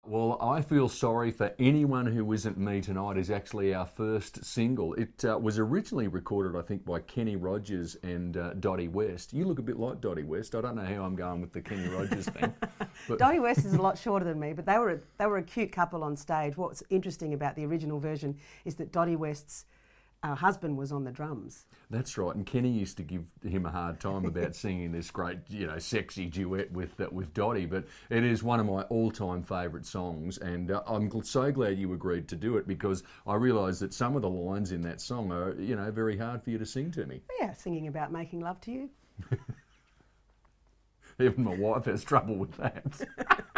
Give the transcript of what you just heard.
Well, I feel sorry for anyone who isn't me tonight is actually our first single. It was originally recorded, I think, by Kenny Rogers and Dottie West. You look a bit like Dottie West. I don't know how I'm going with the Kenny Rogers thing. But Dottie West is a lot shorter than me, but they were a cute couple on stage. What's interesting about the original version is that Dottie West's husband was on the drums. that's right. And Kenny used to give him a hard time about singing this great, sexy duet with Dottie. But it is one of my all-time favourite songs, and I'm so glad you agreed to do it because I realise that some of the lines in that song are, very hard for you to sing to me. Yeah, singing about making love to you. Even my wife has trouble with that.